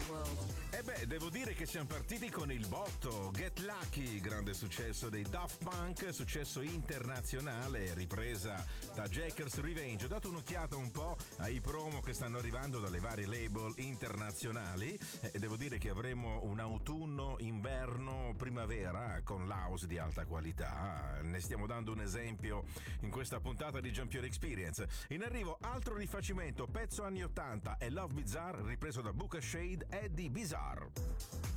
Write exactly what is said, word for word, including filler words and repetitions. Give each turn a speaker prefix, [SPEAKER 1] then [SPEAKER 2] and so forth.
[SPEAKER 1] world.
[SPEAKER 2] E beh, devo dire che siamo partiti con il botto. Get Lucky, grande successo dei Daft Punk, successo internazionale, ripresa da Jackers Revenge. Ho dato un'occhiata un po' ai promo che stanno arrivando dalle varie label internazionali e devo dire che avremo un autunno, inverno, primavera con l'house di alta qualità. Ne stiamo dando un esempio in questa puntata di Giampione Experience. In arrivo altro rifacimento, pezzo anni ottanta e Love Bizarre ripreso da Buka Shade e di Bizarre.